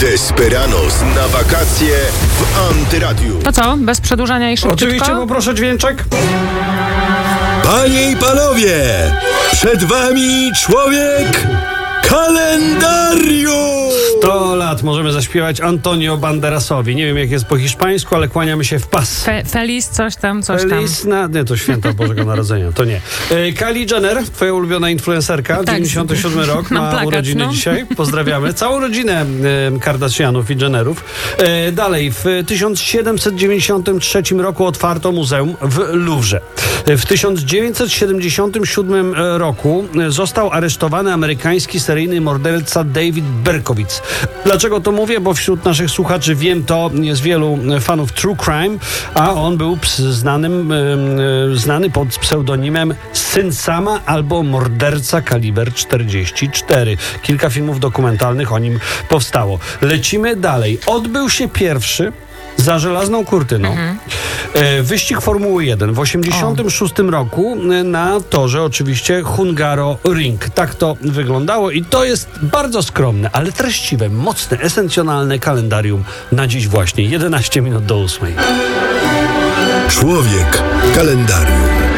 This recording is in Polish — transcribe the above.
Desperados na wakacje w Antyradiu. To co? Bez przedłużania i szybciutko? Oczywiście, poproszę dźwięczek. Panie i panowie, przed wami człowiek kalendarium! 100 lat możemy zaśpiewać Antonio Banderasowi. Nie wiem, jak jest po hiszpańsku, ale kłaniamy się w pas. Feliz, coś tam. Feliz, nie, to święta Bożego Narodzenia, to nie. Kylie Jenner, twoja ulubiona influencerka, Tak. 97 rok, ma Mam plakat, urodziny dzisiaj. Pozdrawiamy całą rodzinę Kardashianów i Jennerów. Dalej, w 1793 roku otwarto muzeum w Louvre. W 1977 roku został aresztowany amerykański seryjny morderca David Berkowitz. Dlaczego to mówię? Bo wśród naszych słuchaczy jest wielu fanów True Crime, a on był znany pod pseudonimem Syn Sama albo Morderca Kaliber 44. Kilka filmów dokumentalnych o nim powstało. Lecimy dalej. Odbył się pierwszy za żelazną kurtyną wyścig Formuły 1 w 86 roku na torze oczywiście Hungaroring. Tak to wyglądało i to jest bardzo skromne, ale treściwe, mocne, esencjonalne kalendarium na dziś właśnie 11 minut do 8. Człowiek kalendarium.